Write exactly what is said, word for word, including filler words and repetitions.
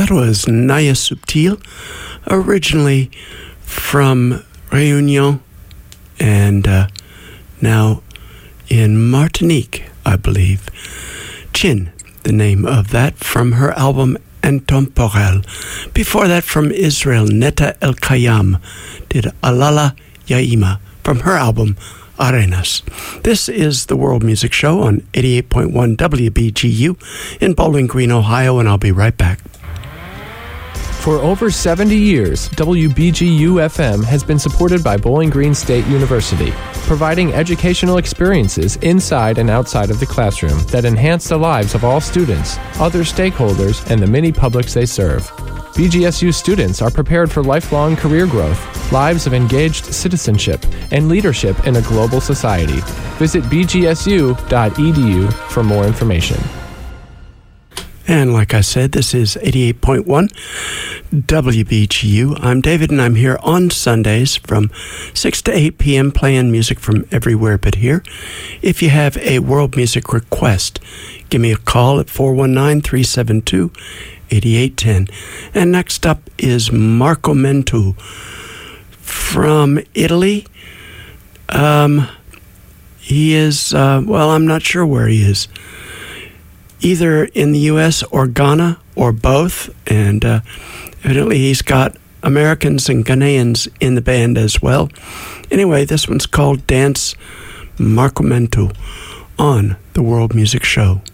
That was Naya Subtil, originally from Réunion and uh, now in Martinique, I believe. Chin, the name of that, from her album Intemporel. Before that, from Israel, Netta El Kayam did Alala Yaima from her album Arenas. This is the World Music Show on eighty-eight point one W B G U in Bowling Green, Ohio, and I'll be right back. For over seventy years, W B G U F M has been supported by Bowling Green State University, providing educational experiences inside and outside of the classroom that enhance the lives of all students, other stakeholders, and the many publics they serve. B G S U students are prepared for lifelong career growth, lives of engaged citizenship, and leadership in a global society. Visit b g s u dot e d u for more information. And like I said, this is eighty-eight point one W B G U. I'm David, and I'm here on Sundays from six to eight p.m. playing music from everywhere but here. If you have a world music request, give me a call at four one nine, three seven two, eight eight one zero. And next up is Marco Mentu from Italy. Um, he is, uh, well, I'm not sure where he is. Either in the U S or Ghana or both, and uh, evidently he's got Americans and Ghanaians in the band as well. Anyway, this one's called Dance Marco Mentu on the World Music Show.